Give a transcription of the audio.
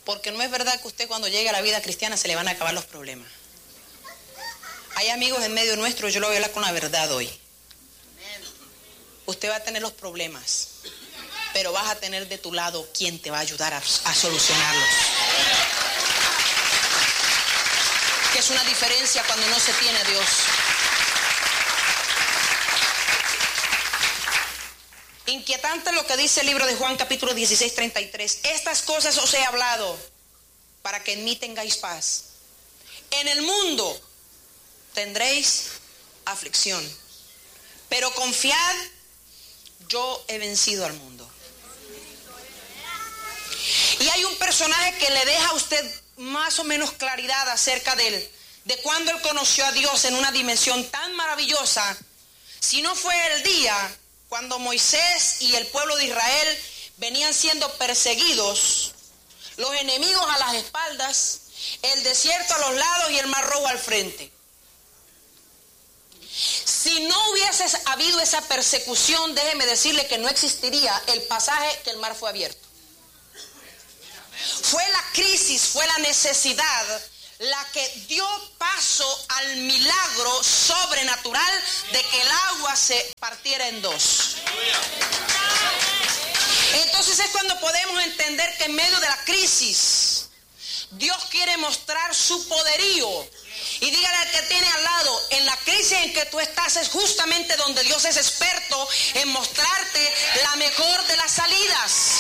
Porque no es verdad que usted cuando llegue a la vida cristiana se le van a acabar los problemas. Hay amigos en medio nuestro, yo lo voy a hablar con la verdad hoy. Usted va a tener los problemas, pero vas a tener de tu lado quien te va a ayudar a solucionarlos. Que es una diferencia cuando no se tiene a Dios. Inquietante lo que dice el libro de Juan capítulo 16, 33. Estas cosas os he hablado para que en mí tengáis paz. En el mundo tendréis aflicción, pero confiad, yo he vencido al mundo. Y hay un personaje que le deja a usted más o menos claridad acerca de cuando él conoció a Dios en una dimensión tan maravillosa. Si no fue el día cuando Moisés y el pueblo de Israel venían siendo perseguidos, los enemigos a las espaldas, el desierto a los lados y el mar rojo al frente. Si no hubiese habido esa persecución, déjeme decirle que no existiría el pasaje que el mar fue abierto. Fue la crisis, fue la necesidad la que dio paso al milagro sobrenatural de que el agua se partiera en dos. Entonces es cuando podemos entender que en medio de la crisis Dios quiere mostrar su poderío. Y dígale al que tiene al lado, en la crisis en que tú estás es justamente donde Dios es experto en mostrarte la mejor de las salidas.